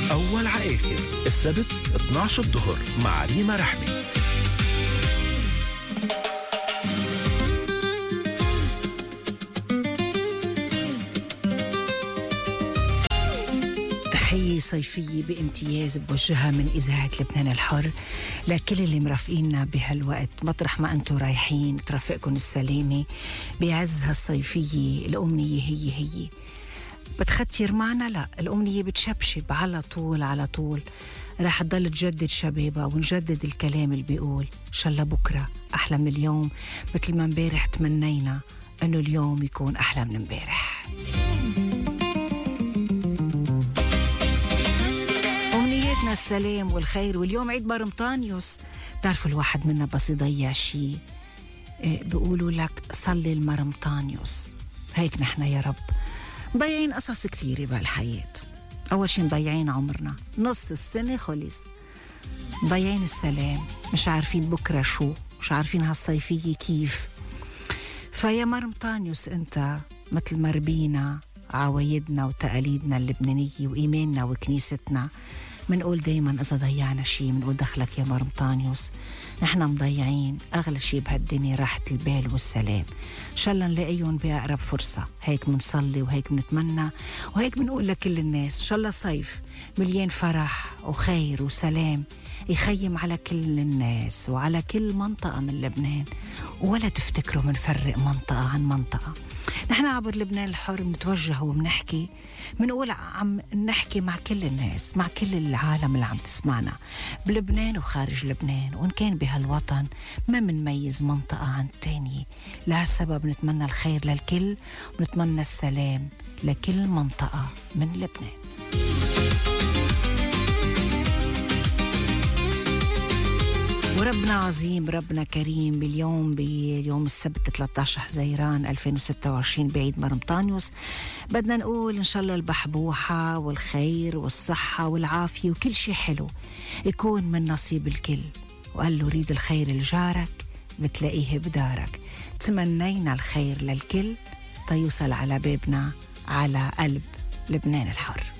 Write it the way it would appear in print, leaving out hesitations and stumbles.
أول عآخر السبت 12 الظهر مع ريما رحمي. تحية صيفية بامتياز بوجهها من إذاعة لبنان الحر لكل اللي مرافقيننا بهالوقت مطرح ما أنتوا رايحين. ترافقكم السلامة بعز هالصيفية. الأمنية هي بتختير معنا؟ لا، الأمنية بتشبشب على طول على طول. راح تضل تجدد شبابها ونجدد الكلام اللي بيقول إن شاء الله بكرة أحلى من اليوم، مثل ما امبارح تمنينا أنه اليوم يكون أحلى من امبارح. أمنياتنا السلام والخير. واليوم عيد مرمطانيوس. تعرفوا الواحد منا بس يضيع شيء بيقولوا لك صلي المرمطانيوس. هيك نحن يا رب مضيعين قصص كثيرة بالحياة. أول شي مضيعين عمرنا، نص السنة خلص، مضيعين السلام، مش عارفين بكرة شو، مش عارفين هالصيفية كيف. فيا مرمطانيوس أنت مثل ما ربينا عوايدنا وتقاليدنا اللبنانية وإيماننا وكنيستنا، منقول دايما إذا ضيعنا شي منقول دخلك يا مرمطانيوس. نحن مضيعين أغلى شي بهالدنيا راحة البال والسلام. إن شاء الله نلاقيهم بأقرب فرصة. هيك منصلي وهيك منتمنى وهيك منقول لكل الناس إن شاء الله صيف مليان فرح وخير وسلام يخيم على كل الناس وعلى كل منطقة من لبنان. ولا تفتكروا منفرق منطقة عن منطقة. نحن عبر لبنان الحر منتوجه ومنحكي، منقول عم نحكي مع كل الناس، مع كل العالم اللي عم تسمعنا بلبنان وخارج لبنان، وإن كان بهالوطن ما منميز منطقة عن تانية. لهالسبب نتمنى الخير للكل ونتمنى السلام لكل منطقة من لبنان. وربنا عظيم، ربنا كريم. باليوم السبت 13 حزيران 2026 بعيد مرمطانيوس بدنا نقول إن شاء الله البحبوحة والخير والصحة والعافية وكل شي حلو يكون من نصيب الكل. وقال له ريد الخير لجارك بتلاقيه بدارك. تمنينا الخير للكل تيوصل على بابنا على قلب لبنان الحر.